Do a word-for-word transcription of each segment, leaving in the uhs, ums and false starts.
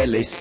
Playlist.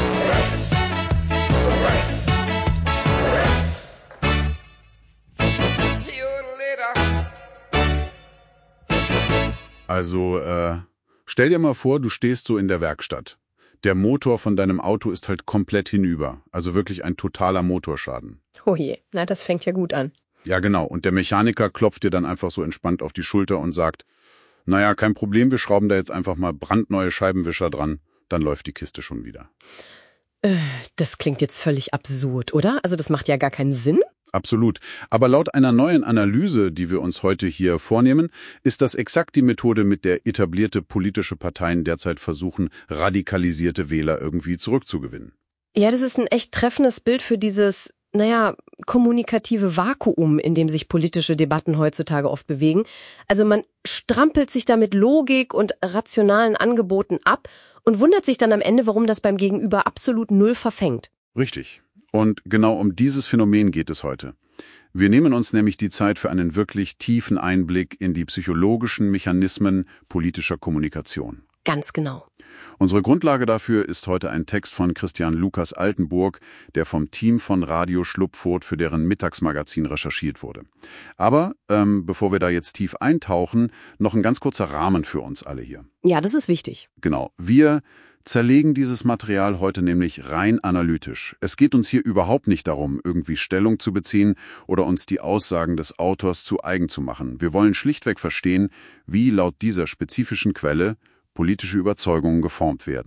Also, äh, stell dir mal vor, du stehst so in der Werkstatt. Der Motor von deinem Auto ist halt komplett hinüber. Also wirklich ein totaler Motorschaden. Oh je, na, das fängt ja gut an. Ja, genau. Und der Mechaniker klopft dir dann einfach so entspannt auf die Schulter und sagt, naja, kein Problem, wir schrauben da jetzt einfach mal brandneue Scheibenwischer dran. Dann läuft die Kiste schon wieder. Äh, das klingt jetzt völlig absurd, oder? Also das macht ja gar keinen Sinn. Absolut. Aber laut einer neuen Analyse, die wir uns heute hier vornehmen, ist das exakt die Methode, mit der etablierte politische Parteien derzeit versuchen, radikalisierte Wähler irgendwie zurückzugewinnen. Ja, das ist ein echt treffendes Bild für dieses, naja, kommunikative Vakuum, in dem sich politische Debatten heutzutage oft bewegen. Also man strampelt sich da mit Logik und rationalen Angeboten ab und wundert sich dann am Ende, warum das beim Gegenüber absolut null verfängt. Richtig. Und genau um dieses Phänomen geht es heute. Wir nehmen uns nämlich die Zeit für einen wirklich tiefen Einblick in die psychologischen Mechanismen politischer Kommunikation. Ganz genau. Unsere Grundlage dafür ist heute ein Text von Christian Lukas Altenburg, der vom Team von Radio Schlupfurt für deren Mittagsmagazin recherchiert wurde. Aber ähm, bevor wir da jetzt tief eintauchen, noch ein ganz kurzer Rahmen für uns alle hier. Ja, das ist wichtig. Genau. Wir zerlegen dieses Material heute nämlich rein analytisch. Es geht uns hier überhaupt nicht darum, irgendwie Stellung zu beziehen oder uns die Aussagen des Autors zu eigen zu machen. Wir wollen schlichtweg verstehen, wie laut dieser spezifischen Quelle politische Überzeugungen geformt werden.